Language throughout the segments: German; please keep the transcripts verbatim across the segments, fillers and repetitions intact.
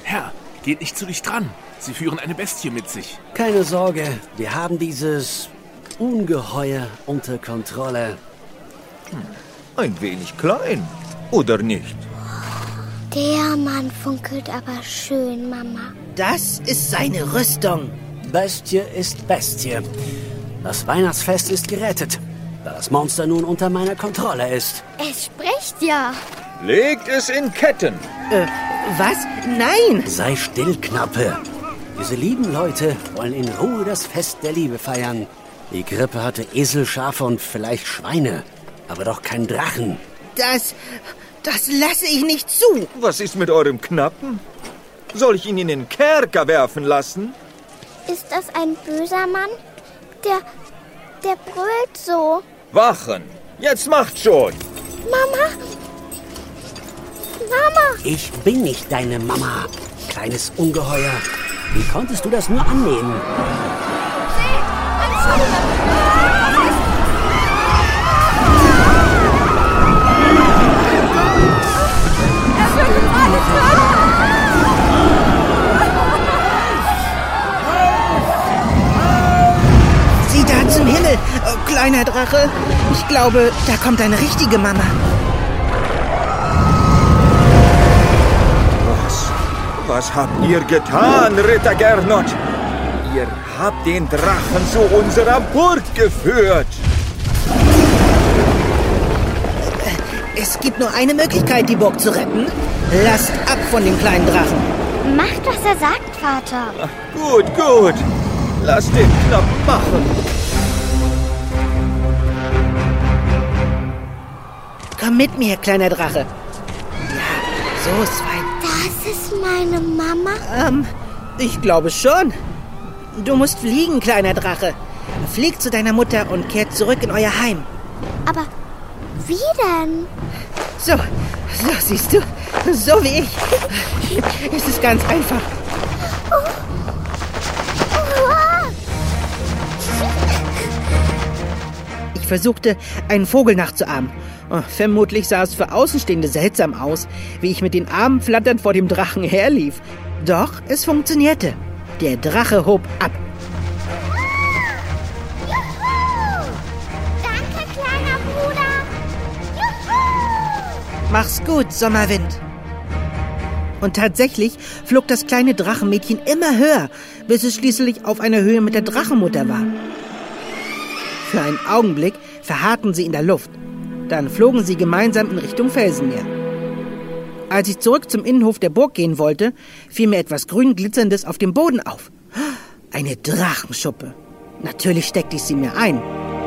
Herr, geht nicht zu dicht dran. Sie führen eine Bestie mit sich. Keine Sorge, wir haben dieses Ungeheuer unter Kontrolle. Hm, ein wenig klein, oder nicht? Der Mann funkelt aber schön, Mama. Das ist seine Rüstung. Bestie ist Bestie. Das Weihnachtsfest ist gerettet, da das Monster nun unter meiner Kontrolle ist. Es spricht ja. Legt es in Ketten. Äh, was? Nein! Sei still, Knappe. Diese lieben Leute wollen in Ruhe das Fest der Liebe feiern. Die Krippe hatte Esel, Schafe und vielleicht Schweine, aber doch kein Drachen. Das, das lasse ich nicht zu. Was ist mit eurem Knappen? Soll ich ihn in den Kerker werfen lassen? Ist das ein böser Mann? Der, der brüllt so. Wachen! Jetzt macht schon! Mama! Mama! Ich bin nicht deine Mama, kleines Ungeheuer. Wie konntest du das nur annehmen? Seht, ein Schule! Er will alle töten! Sieh da zum Himmel, oh, kleiner Drache. Ich glaube, da kommt eine richtige Mama. Was? Was habt ihr getan, Ritter Gernot? Ihr habt den Drachen zu unserer Burg geführt. Es gibt nur eine Möglichkeit, die Burg zu retten. Lasst ab von dem kleinen Drachen. Macht, was er sagt, Vater. Ach, gut, gut. Lasst den Knappen machen. Komm mit mir, kleiner Drache. Ja, so ist fein. Das ist meine Mama? Ähm, ich glaube schon. Du musst fliegen, kleiner Drache. Flieg zu deiner Mutter und kehrt zurück in euer Heim. Aber wie denn? So, so siehst du, so wie ich. Es ist ganz einfach. Ich versuchte, einen Vogel nachzuahmen. Oh, vermutlich sah es für Außenstehende seltsam aus, wie ich mit den Armen flatternd vor dem Drachen herlief. Doch es funktionierte. Der Drache hob ab. Juhu! Danke, kleiner Bruder! Juhu! Mach's gut, Sommerwind. Und tatsächlich flog das kleine Drachenmädchen immer höher, bis es schließlich auf einer Höhe mit der Drachenmutter war. Für einen Augenblick verharrten sie in der Luft. Dann flogen sie gemeinsam in Richtung Felsenmeer. Als ich zurück zum Innenhof der Burg gehen wollte, fiel mir etwas grün glitzerndes auf dem Boden auf. Eine Drachenschuppe. Natürlich steckte ich sie mir ein.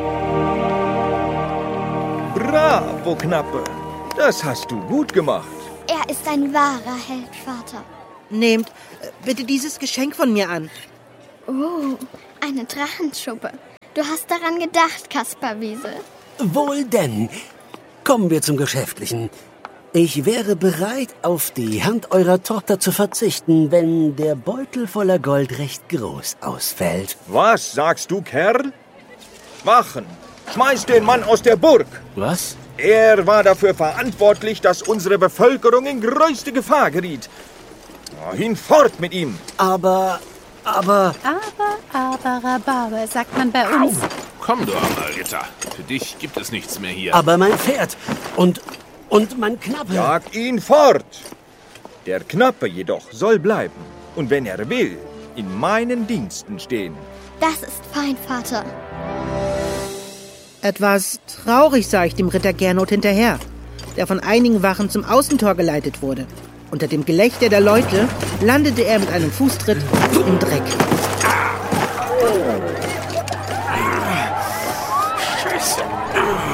Bravo, Knappe. Das hast du gut gemacht. Er ist ein wahrer Held, Vater. Nehmt äh, bitte dieses Geschenk von mir an. Oh, eine Drachenschuppe. Du hast daran gedacht, Kasperwiesel. Wohl denn. Kommen wir zum Geschäftlichen. Ich wäre bereit, auf die Hand eurer Tochter zu verzichten, wenn der Beutel voller Gold recht groß ausfällt. Was sagst du, Kerl? Wachen! Schmeiß den Mann aus der Burg! Was? Er war dafür verantwortlich, dass unsere Bevölkerung in größte Gefahr geriet. Hinfort mit ihm! Aber, aber... Aber, aber, Rhabarber, sagt man bei uns. Au, komm doch mal, Ritter. Für dich gibt es nichts mehr hier. Aber mein Pferd und, und mein Knappe... Jag ihn fort! Der Knappe jedoch soll bleiben und wenn er will, in meinen Diensten stehen. Das ist fein, Vater. Etwas traurig sah ich dem Ritter Gernot hinterher, der von einigen Wachen zum Außentor geleitet wurde. Unter dem Gelächter der Leute landete er mit einem Fußtritt im Dreck.